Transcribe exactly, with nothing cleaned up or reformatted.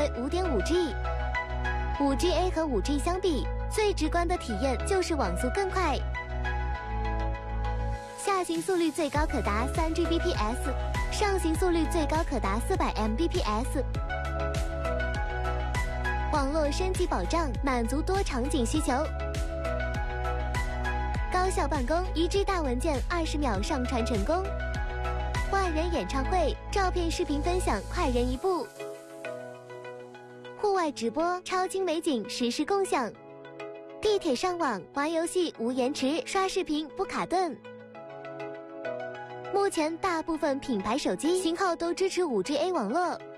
为 五点五 G。五 G A 和 五 G 相比，最直观的体验就是网速更快。下行速率最高可达 三 G B P S， 上行速率最高可达 四百 M B P S。网络升级保障，满足多场景需求。高效办公，一 G 大文件二十秒上传成功。万人演唱会，照片视频分享快人一步。户外直播，超清美景实时共享。地铁上网，玩游戏无延迟，刷视频不卡顿。目前大部分品牌手机型号都支持 五 G A 网络。